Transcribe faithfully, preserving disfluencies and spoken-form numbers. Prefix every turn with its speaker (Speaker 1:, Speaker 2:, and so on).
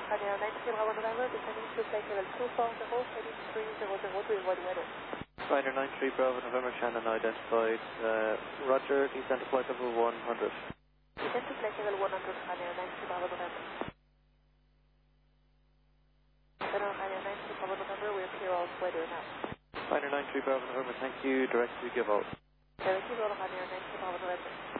Speaker 1: Ryanair ninety Bravo November, descending to flight level two four zero, heading three zero zero to avoid weather.
Speaker 2: Ryanair nine three Bravo November, Shannon identified. Uh, Roger, descend to flight level one hundred.
Speaker 1: Descend to flight level one hundred, Ryanair nine three Bravo November. Ryanair nine three Bravo November, we're clear of weather now.
Speaker 2: Ryanair nine three Bravo November, thank you. Direct to give out.
Speaker 1: Direct to give out, Ryanair nine three Bravo November.